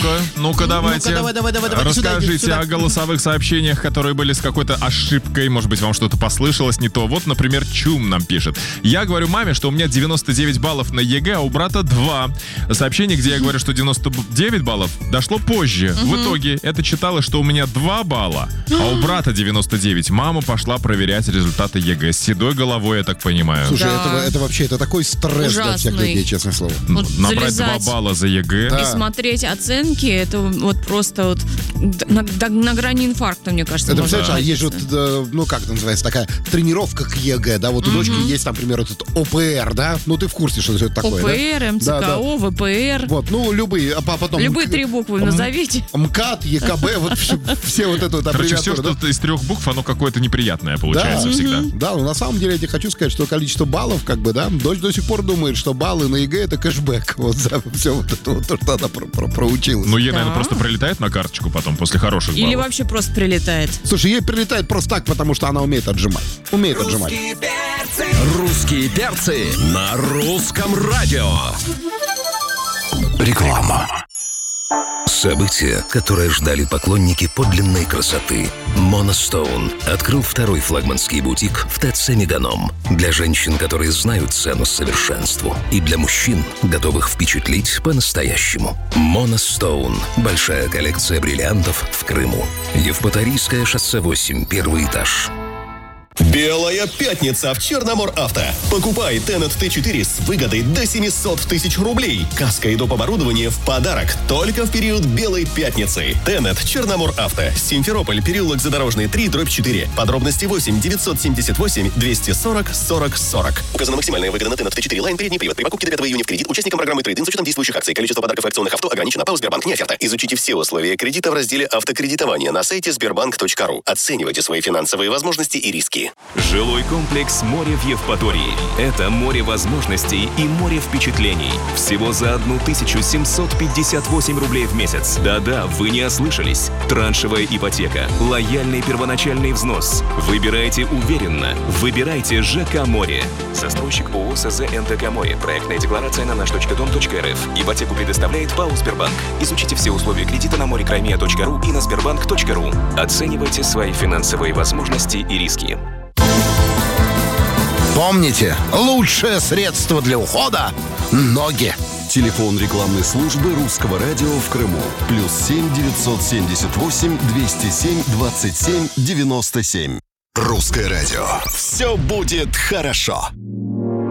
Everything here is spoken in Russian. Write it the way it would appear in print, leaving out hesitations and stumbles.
Ну-ка, давайте. Давай, Расскажите сюда. о голосовых сообщениях, которые были с какой-то ошибкой. Может быть, вам что-то послышалось не то. Вот, например, Чум нам пишет. Я говорю маме, что у меня 99 баллов на ЕГЭ, а у брата 2. Сообщение, где я говорю, что 99 баллов, дошло позже. В итоге это читалось, что у меня 2 балла, а у брата 99. Мама пошла проверять результаты ЕГЭ. С седой головой, я так понимаю. Слушай, Да. это вообще такой стресс для всех Ужасный. людей, честное слово. Вот Набрать 2 залезать балла за ЕГЭ. Да. и смотреть оценки, это вот просто вот на грани инфаркта, мне кажется. Это, можно представляешь, а есть же, находиться. вот, как это называется, такая тренировка к ЕГЭ, да, вот у дочки есть, например, этот ОПР, да, ну ты в курсе, что это такое, ОПР, МЦКО, да? ВПР. Вот, ну, любые, а потом... Любые 3 буквы назовите. МКАД, ЕКБ, вот все вот это вот Короче, все, аббревиатуры, да? что из 3 букв, оно какое-то неприятное получается всегда. Да, ну на самом деле я тебе хочу сказать, что количество баллов, как бы, да, дочь до сих пор думает, что баллы на ЕГЭ это кэшбэк. Вот за все вот это вот, то, что она проучилась. Ну, ей, Да. наверное, просто прилетает на карточку потом после хороших баллов. Или вообще просто прилетает. Слушай, ей прилетает просто так, потому что она умеет отжимать. Умеет отжимать. Русские перцы на русском радио. Реклама. Событие, которое ждали поклонники подлинной красоты. Monostone открыл второй флагманский бутик в ТЦ «Меганом». Для женщин, которые знают цену совершенству. И для мужчин, готовых впечатлить по-настоящему. Monostone. Большая коллекция бриллиантов в Крыму. Евпаторийское шоссе 8, первый этаж. Белая пятница в Черномор-Авто. Покупай Тенет Т4 с выгодой до 700 тысяч рублей. Каска и доп. Оборудование в подарок. Только в период Белой пятницы. Тенет Черномор-Авто. Симферополь, переулок Задорожный, 3/4. Подробности 8 978 240 40 40. Указана максимальная выгода на Тенет Т4 Лайн передний привод. При покупке до 5 июня в кредит участникам программы трейд-ин с учетом действующих акций. Количество подарков и акционных авто ограничено. ПАО «Сбербанк» не оферта. Изучите все условия кредита в разделе «Автокредитование» на сайте sberbank.ru. Оценивайте свои финансовые возможности и риски. Жилой комплекс «Море» в Евпатории. Это море возможностей и море впечатлений. Всего за 1758 рублей в месяц. Да-да, вы не ослышались. Траншевая ипотека, лояльный первоначальный взнос. Выбирайте уверенно. Выбирайте ЖК «Море». Застройщик ООО СЗ НТК «Море». Проектная декларация на наш.дом.рф. Ипотеку предоставляет ПАО «Сбербанк». Изучите все условия кредита на morekrаймия.ру и на sberbank.ru. Оценивайте свои финансовые возможности и риски. Помните, лучшее средство для ухода – ноги. Телефон рекламной службы русского радио в Крыму. +7 978 207 27 97. Русское радио. Все будет хорошо.